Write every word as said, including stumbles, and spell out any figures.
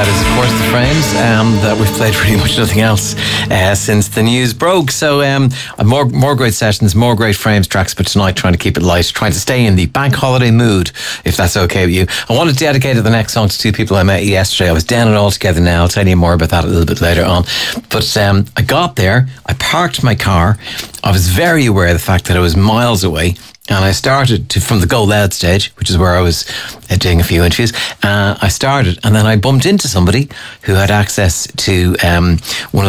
that is, of course, The Frames. Um, that we've played pretty much nothing else uh, since the news broke. So um, more more great sessions, more great Frames tracks, but tonight trying to keep it light, trying to stay in the bank holiday mood, if that's okay with you. I want to dedicate the next song to two people I met yesterday. I was down and all together now. I'll tell you more about that a little bit later on. But um, I got there, I parked my car. I was very aware of the fact that I was miles away. And I started to, from the Go Loud stage, which is where I was uh, doing a few interviews. Uh, I started, and then I bumped into somebody who had access to um, one of